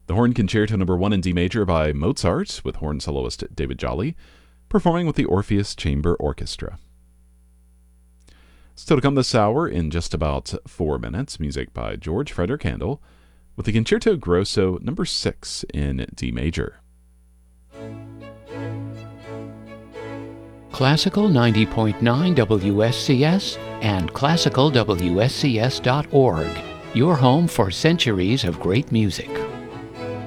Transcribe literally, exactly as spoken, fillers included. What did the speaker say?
The Horn Concerto Number one in D major by Mozart with horn soloist David Jolly, performing with the Orpheus Chamber Orchestra. Still to come this hour, in just about four minutes, music by George Frederick Handel with the Concerto Grosso Number six in D major. Classical ninety point nine W S C S and classical W S C S dot org, your home for centuries of great music.